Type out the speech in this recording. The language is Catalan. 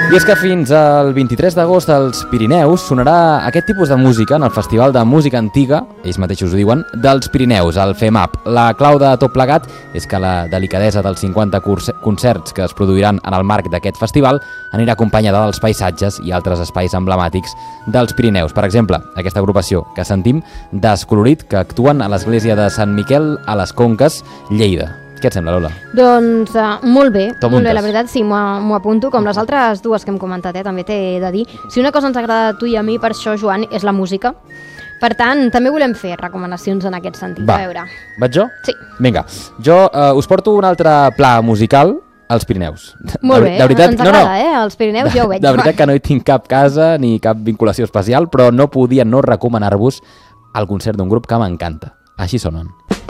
I és que fins al 23 d'agost als Pirineus sonarà aquest tipus de música en el Festival de Música Antiga, ells mateixos ho diuen, dels Pirineus, el FEMAP. La clau de tot plegat és que la delicadesa dels 50 concerts que es produiran en el marc d'aquest festival anirà acompanyada dels paisatges i altres espais emblemàtics dels Pirineus. Per exemple, aquesta agrupació que sentim Descolorit, que actuen a l'església de Sant Miquel a les Conques, Lleida. Què et sembla, Lola? Doncs molt bé, la veritat sí, m'ho apunto, com les altres dues que hem comentat, també t'he de dir. Si una cosa ens agrada a tu i a mi, per això, Joan, és la música. Per tant, també volem fer recomanacions en aquest sentit. Va, a veure. vaig jo? Sí. Vinga, jo us porto un altre pla musical als Pirineus. Molt bé, ens agrada, els Pirineus ja ho veig. De veritat que no hi tinc cap casa ni cap vinculació especial, però no podia no recomanar-vos el concert d'un grup que m'encanta. Així sonen.